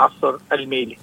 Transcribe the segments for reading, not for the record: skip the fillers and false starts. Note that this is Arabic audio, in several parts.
التعثر المالي.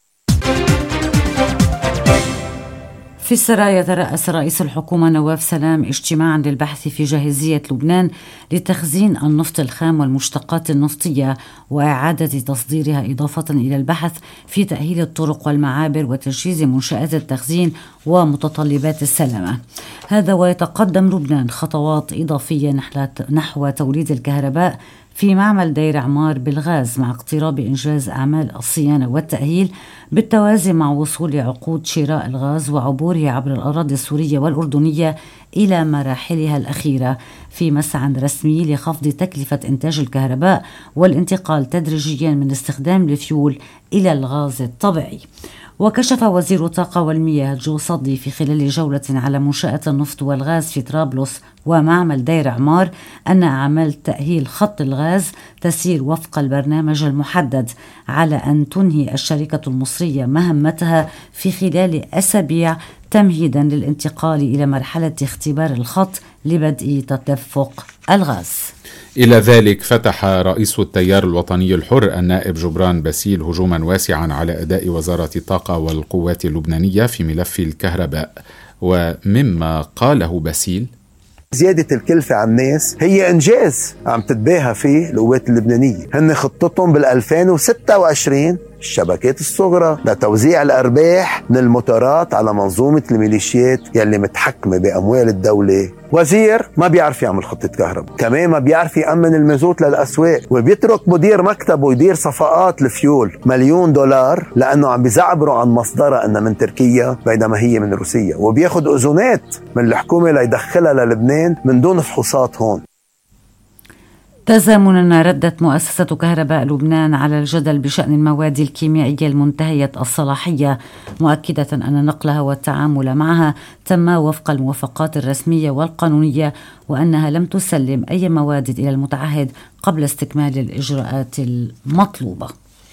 في السرايا ترأس رئيس الحكومة نواف سلام اجتماعا للبحث في جاهزية لبنان لتخزين النفط الخام والمشتقات النفطية وإعادة تصديرها، إضافة إلى البحث في تأهيل الطرق والمعابر وتجهيز منشآت التخزين ومتطلبات السلامة. هذا ويتقدم لبنان خطوات إضافية نحو توليد الكهرباء في معمل دير عمار بالغاز مع اقتراب إنجاز أعمال الصيانة والتأهيل، بالتوازي مع وصول عقود شراء الغاز وعبوره عبر الأراضي السورية والأردنية إلى مراحلها الأخيرة في مسعى رسمي لخفض تكلفة إنتاج الكهرباء والانتقال تدريجيا من استخدام الفيول إلى الغاز الطبيعي. وكشف وزير الطاقة والمياه جو صدي في خلال جولة على منشآت النفط والغاز في طرابلس ومعمل دير عمار أن أعمال تأهيل خط الغاز تسير وفق البرنامج المحدد، على أن تنهي الشركة المصرية مهمتها في خلال أسابيع تمهيدا للانتقال إلى مرحلة اختبار الخط لبدء تدفق الغاز. إلى ذلك فتح رئيس التيار الوطني الحر النائب جبران باسيل هجوما واسعا على أداء وزارة الطاقة والقوات اللبنانية في ملف الكهرباء. ومما قاله باسيل: زيادة الكلفة على الناس هي إنجاز عم تتباهى فيه القوات اللبنانية. هن خطتهم بال2026 الشبكات الصغرى لتوزيع الأرباح من الموتورات على منظومة الميليشيات يلي متحكمة بأموال الدولة. وزير ما بيعرف يعمل خطة كهرباء، كمان ما بيعرف يأمن المازوت للأسواق، وبيترك مدير مكتبه يدير صفقات الفيول $1,000,000 لأنه عم بيزعبروا عن مصدرها أنها من تركيا بينما هي من روسيا، وبياخد أذونات من الحكومة ليدخلها للبنان من دون فحوصات هون. تزامنا ردت مؤسسة كهرباء لبنان على الجدل بشأن المواد الكيميائية المنتهية الصلاحية، مؤكدة أن نقلها والتعامل معها تم وفق الموافقات الرسمية والقانونية، وأنها لم تسلم أي مواد إلى المتعهد قبل استكمال الإجراءات المطلوبة.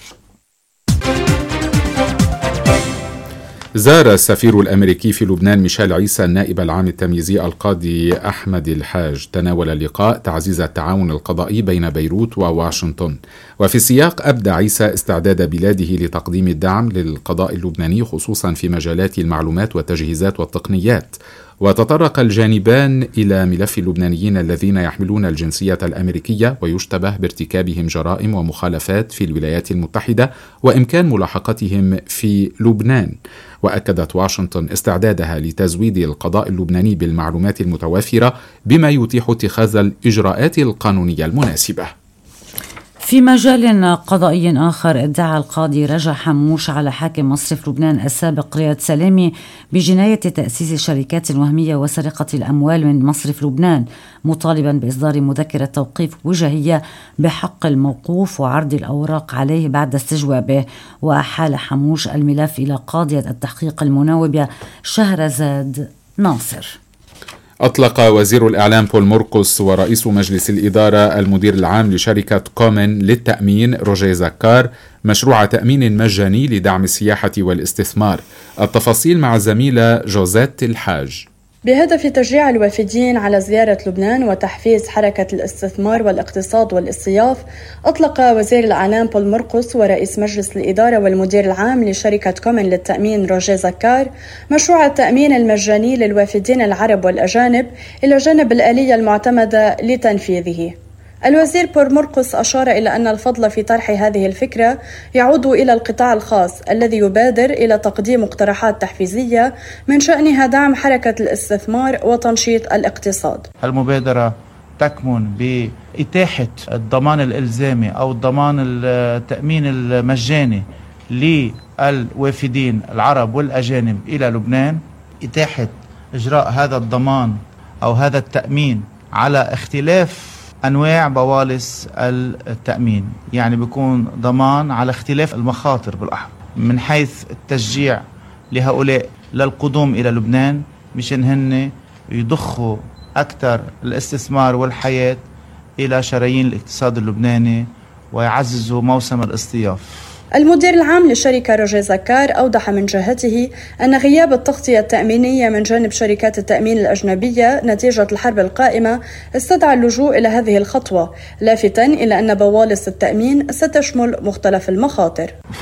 زار السفير الأمريكي في لبنان ميشيل عيسى النائب العام التمييزي القاضي أحمد الحاج. تناول اللقاء تعزيز التعاون القضائي بين بيروت وواشنطن. وفي السياق أبدى عيسى استعداد بلاده لتقديم الدعم للقضاء اللبناني خصوصا في مجالات المعلومات والتجهيزات والتقنيات. وتطرق الجانبان إلى ملف اللبنانيين الذين يحملون الجنسية الأمريكية ويشتبه بارتكابهم جرائم ومخالفات في الولايات المتحدة وإمكان ملاحقتهم في لبنان. وأكدت واشنطن استعدادها لتزويد القضاء اللبناني بالمعلومات المتوافرة بما يتيح اتخاذ الإجراءات القانونية المناسبة. في مجال قضائي آخر، ادعى القاضي رجا حموش على حاكم مصرف لبنان السابق رياض سلامي بجناية تأسيس شركات وهمية وسرقة الأموال من مصرف لبنان، مطالبا بإصدار مذكرة توقيف وجهية بحق الموقوف وعرض الأوراق عليه بعد استجوابه. وأحال حموش الملف إلى قاضية التحقيق المناوبة شهرزاد ناصر. أطلق وزير الإعلام بول مرقس ورئيس مجلس الإدارة المدير العام لشركة كومن للتأمين روجيه زكار مشروع تأمين مجاني لدعم السياحة والاستثمار. التفاصيل مع الزميلة جوزيت الحاج. بهدف تشجيع الوافدين على زيارة لبنان وتحفيز حركة الاستثمار والاقتصاد والاصطياف، أطلق وزير الإعلام بول مرقس ورئيس مجلس الإدارة والمدير العام لشركة كومن للتأمين روجيه زكار مشروع التأمين المجاني للوافدين العرب والأجانب إلى جانب الآلية المعتمدة لتنفيذه. الوزير بول مرقس أشار إلى أن الفضل في طرح هذه الفكرة يعود إلى القطاع الخاص الذي يبادر إلى تقديم مقترحات تحفيزية من شأنها دعم حركة الاستثمار وتنشيط الاقتصاد. المبادرة تكمن بإتاحة الضمان الإلزامي أو الضمان التأمين المجاني للوافدين العرب والأجانب إلى لبنان، إتاحة إجراء هذا الضمان أو هذا التأمين على اختلاف أنواع بوالص التأمين، يعني بيكون ضمان على اختلاف المخاطر بالأحرى، من حيث التشجيع لهؤلاء للقدوم إلى لبنان مشان هن يضخوا أكثر الاستثمار والحياة إلى شرايين الاقتصاد اللبناني ويعززوا موسم الاصطياف. المدير العام للشركة روجيه زكار أوضح من جهته أن غياب التغطية التأمينية من جانب شركات التأمين الأجنبية نتيجة الحرب القائمة استدعى اللجوء إلى هذه الخطوة، لافتا إلى أن بوالص التأمين ستشمل مختلف المخاطر.